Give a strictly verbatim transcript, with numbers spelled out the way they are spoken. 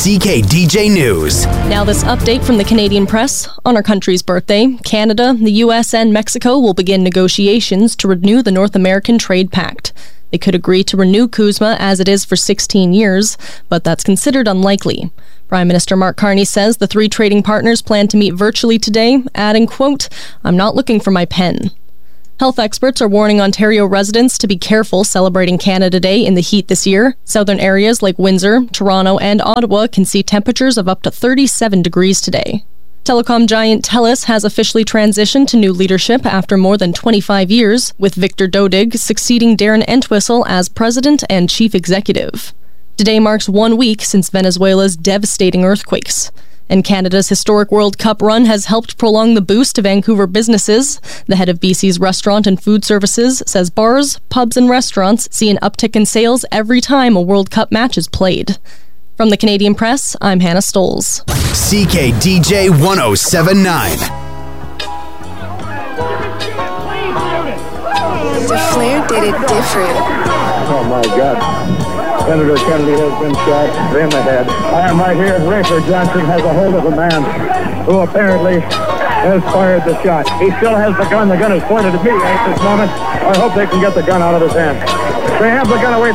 C K D J News. Now this update from the Canadian press. On our country's birthday, Canada, the U S, and Mexico will begin negotiations to renew the North American Trade Pact. They could agree to renew CUSMA as it is for sixteen years, but that's considered unlikely. Prime Minister Mark Carney says the three trading partners plan to meet virtually today, adding, quote, "I'm not looking for my pen." Health experts are warning Ontario residents to be careful celebrating Canada Day in the heat this year. Southern areas like Windsor, Toronto, and Ottawa can see temperatures of up to thirty-seven degrees today. Telecom giant TELUS has officially transitioned to new leadership after more than twenty-five years, with Victor Dodig succeeding Darren Entwistle as president and chief executive. Today marks one week since Venezuela's devastating earthquakes. And Canada's historic World Cup run has helped prolong the boost to Vancouver businesses. The head of B C's Restaurant and Food Services says bars, pubs, and restaurants see an uptick in sales every time a World Cup match is played. From the Canadian Press, I'm Hannah Stoles. C K D J one oh seven point nine. The Flair did it different. Oh my God. Senator Kennedy has been shot in the head. I am right here. Rafer Johnson has a hold of a man who apparently has fired the shot. He still has the gun. The gun is pointed at me at this moment. I hope they can get the gun out of his hand. They have the gun away